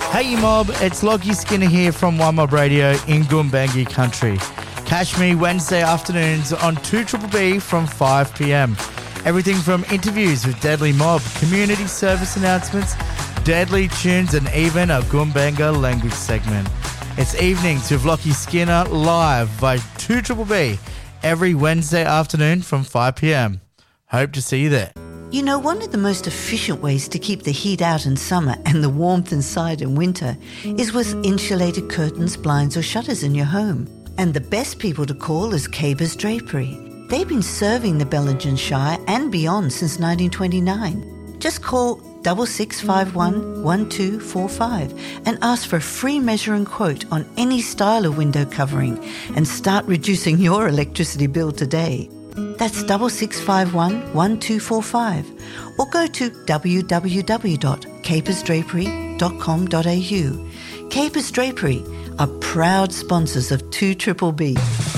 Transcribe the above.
Hey mob, it's Lockie Skinner here from One Mob Radio in Goombangi country. Catch me Wednesday afternoons on 2BBB from 5 p.m. Everything from interviews with Deadly Mob, community service announcements, deadly tunes and even a Goombanga language segment. It's Evenings with Lockie Skinner live by 2BBB every Wednesday afternoon from 5 p.m. Hope to see you there. You know, one of the most efficient ways to keep the heat out in summer and the warmth inside in winter is with insulated curtains, blinds or shutters in your home. And the best people to call is Cabers Drapery. They've been serving the Bellingen Shire and beyond since 1929. Just call 6651 1245 and ask for a free measure and quote on any style of window covering and start reducing your electricity bill today. That's 6651 1245 or go to www.capersdrapery.com.au. Capers Drapery are proud sponsors of 2BBB.